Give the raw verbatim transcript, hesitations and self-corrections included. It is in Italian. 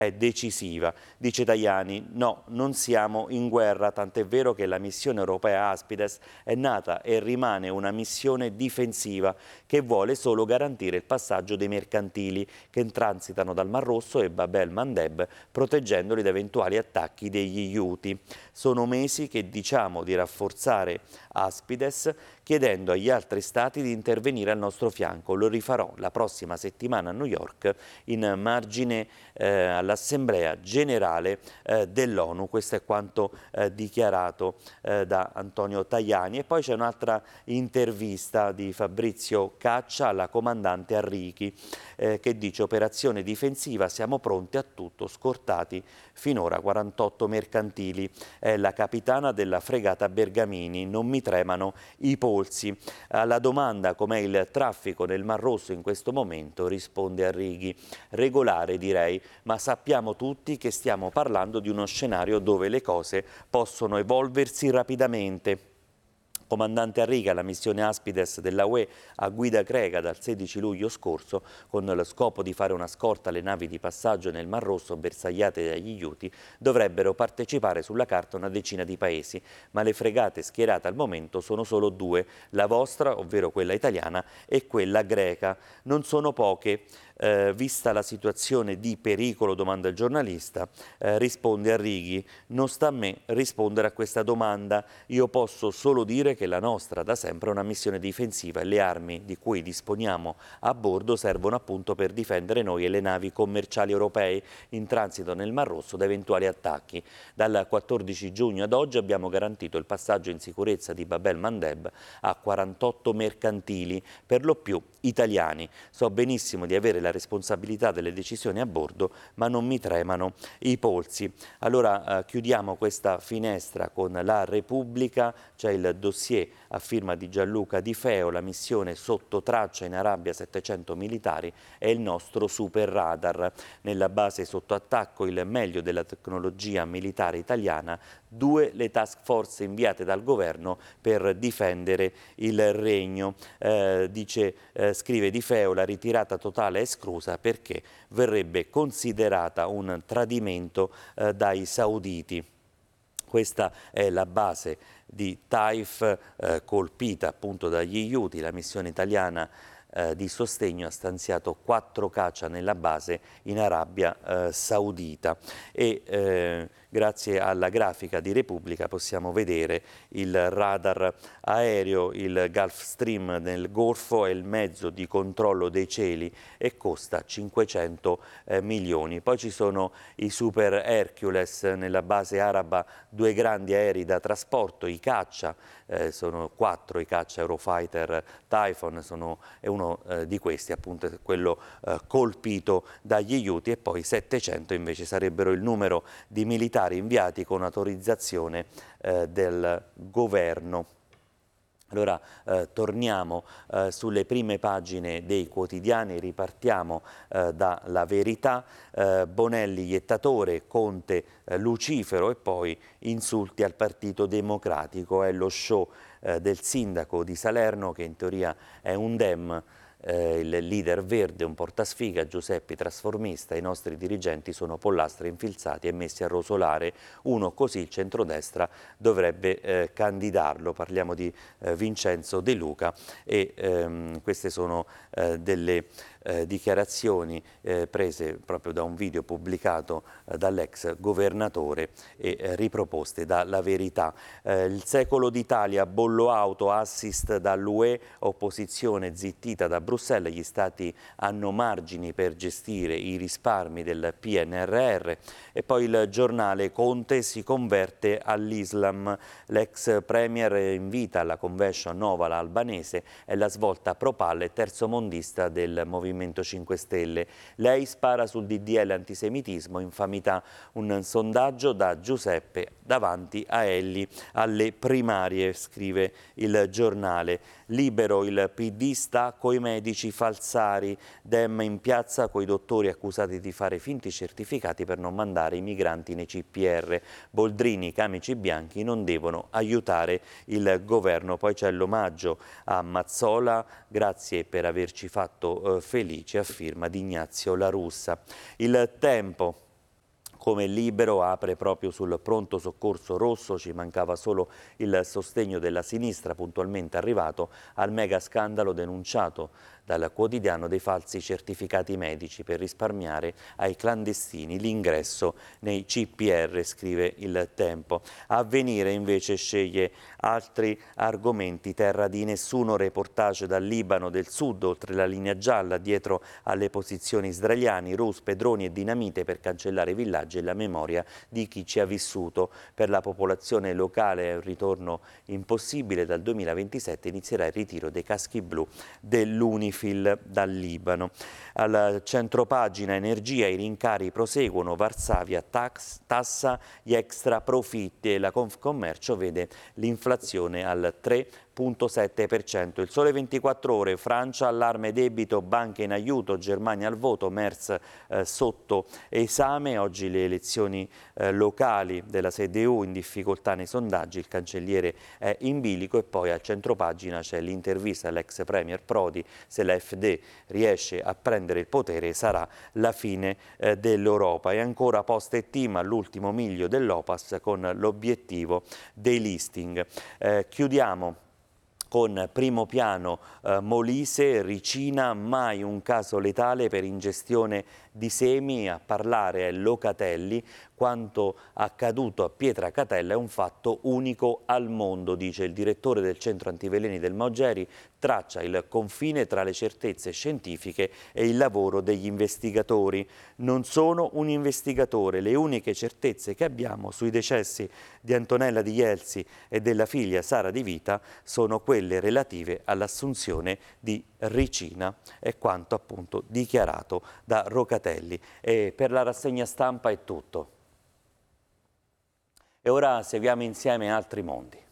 è decisiva. Dice Tajani, no, non siamo in guerra, tant'è vero che la missione europea Aspides è nata e rimane una missione difensiva che vuole solo garantire il passaggio dei mercantili che transitano dal Mar Rosso e Bab el-Mandeb, proteggendoli da eventuali attacchi degli Houthi. Sono mesi che diciamo di rafforzare Aspides, chiedendo agli altri stati di intervenire al nostro fianco. Lo rifarò la prossima settimana a New York in margine eh, all'Assemblea Generale eh, dell'ONU. Questo è quanto eh, dichiarato eh, da Antonio Tajani. E poi c'è un'altra intervista di Fabrizio Caccia alla comandante Arrighi eh, che dice: operazione difensiva, siamo pronti a tutto, scortati finora quarantotto mercantili. È la capitana della fregata Bergamini, non mi tremano i polsi. Alla domanda com'è il traffico nel Mar Rosso in questo momento risponde Arrighi: regolare direi, ma sappiamo tutti che stiamo parlando di uno scenario dove le cose possono evolversi rapidamente. Comandante Arrighi, la missione Aspides della U E a guida greca dal sedici luglio scorso, con lo scopo di fare una scorta alle navi di passaggio nel Mar Rosso bersagliate dagli Houthi, dovrebbero partecipare sulla carta una decina di paesi, ma le fregate schierate al momento sono solo due, la vostra, ovvero quella italiana, e quella greca. Non sono poche. Eh, vista la situazione di pericolo, domanda il giornalista, eh, risponde Arrighi: non sta a me rispondere a questa domanda, io posso solo dire che la nostra da sempre è una missione difensiva e le armi di cui disponiamo a bordo servono appunto per difendere noi e le navi commerciali europee in transito nel Mar Rosso da eventuali attacchi. Dal quattordici giugno ad oggi abbiamo garantito il passaggio in sicurezza di Bab el-Mandeb a quarantotto mercantili, per lo più italiani. So benissimo di avere la responsabilità delle decisioni a bordo, ma non mi tremano i polsi. Allora eh, chiudiamo questa finestra con la Repubblica. C'è il dossier a firma di Gianluca Di Feo, la missione sotto traccia in Arabia, settecento militari e il nostro super radar. Nella base sotto attacco il meglio della tecnologia militare italiana, due le task force inviate dal governo per difendere il regno. Eh, dice, eh, scrive Di Feo, la ritirata totale è esclusa perché verrebbe considerata un tradimento eh, dai sauditi. Questa è la base di Taif, eh, colpita appunto dagli Houthi. La missione italiana eh, di sostegno ha stanziato quattro caccia nella base in Arabia eh, Saudita e eh, grazie alla grafica di Repubblica possiamo vedere il radar aereo. Il Gulfstream nel Golfo è il mezzo di controllo dei cieli e costa cinquecento eh, milioni. Poi ci sono i Super Hercules nella base araba, due grandi aerei da trasporto, i caccia, eh, sono quattro i caccia Eurofighter Typhoon, sono, è uno eh, di questi appunto è quello eh, colpito dagli Houthi, e poi settecento invece sarebbero il numero di militari inviati con autorizzazione eh, del governo. Allora eh, torniamo eh, sulle prime pagine dei quotidiani, ripartiamo eh, dalla Verità, eh, Bonelli iettatore, Conte eh, lucifero e poi insulti al Partito Democratico. È lo show eh, del sindaco di Salerno che in teoria è un Dem. Eh, il leader verde, un portasfiga, Giuseppi trasformista, i nostri dirigenti sono pollastre infilzati e messi a rosolare, uno così il centrodestra dovrebbe eh, candidarlo. Parliamo di eh, Vincenzo De Luca e ehm, queste sono eh, delle eh, dichiarazioni eh, prese proprio da un video pubblicato eh, dall'ex governatore e eh, riproposte dalla Verità. Eh, il secolo d'Italia, bollo auto, assist dall'U E, opposizione zittita da Bruxelles, gli stati hanno margini per gestire i risparmi del P N R R. E poi il giornale, Conte si converte all'Islam, l'ex premier invita alla convention Novala albanese, è la svolta pro palle terzomondista del Movimento cinque Stelle. Lei spara sul D D L antisemitismo, infamità, un sondaggio da Giuseppe davanti a Elli alle primarie, scrive il giornale. Libero, il P D sta coi medici falsari, Dem in piazza coi dottori accusati di fare finti certificati per non mandare i migranti nei C P R. Boldrini, i camici bianchi non devono aiutare il governo. Poi c'è l'omaggio a Mazzola, grazie per averci fatto eh, felici, a firma di Ignazio La Russa. Il Tempo. come Libero apre proprio sul pronto soccorso rosso, ci mancava solo il sostegno della sinistra puntualmente arrivato al mega scandalo denunciato dal quotidiano dei falsi certificati medici per risparmiare ai clandestini l'ingresso nei C P R, scrive Il Tempo. Avvenire invece sceglie altri argomenti, terra di nessuno, reportage dal Libano del Sud, oltre la linea gialla, dietro alle posizioni israeliane, ruspe, droni e dinamite per cancellare villaggi e la memoria di chi ci ha vissuto. Per la popolazione locale è un ritorno impossibile, dal duemilaventisette inizierà il ritiro dei caschi blu dell'Unifil dal Libano. Al centropagina energia i rincari proseguono, Varsavia tax, tassa gli extra profitti e la Confcommercio vede l'inflazione al tre virgola sette per cento. Il Sole ventiquattro Ore, Francia allarme debito, banche in aiuto, Germania al voto, Merz eh, sotto esame. Oggi le elezioni eh, locali della C D U in difficoltà nei sondaggi, il cancelliere è in bilico e poi al centropagina c'è l'intervista all'ex premier Prodi, se la F D riesce a prendere il potere sarà la fine eh, dell'Europa. E ancora Post e Team all'ultimo miglio dell'Opas con l'obiettivo dei listing. Eh, chiudiamo con Primo Piano, eh, Molise, Ricina, mai un caso letale per ingestione di semi. A parlare è Locatelli. Quanto accaduto a Pietracatella è un fatto unico al mondo, dice il direttore del centro antiveleni del Moggeri, traccia il confine tra le certezze scientifiche e il lavoro degli investigatori. Non sono un investigatore, le uniche certezze che abbiamo sui decessi di Antonella Di Jelsi e della figlia Sara Di Vita sono quelle relative all'assunzione di Ricina, è quanto appunto dichiarato da Locatelli. E per la rassegna stampa è tutto. E ora seguiamo insieme altri mondi.